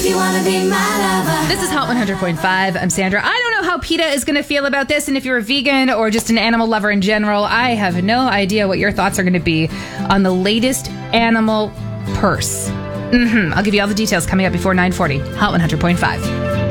if you want to be my lover. This is Hot 100.5. I'm Sandra. I don't know how PETA is going to feel about this, and if you're a vegan or just an animal lover in general, I have no idea what your thoughts are going to be on the latest animal purse. I'll give you all the details coming up before 9:40. Hot 100.5.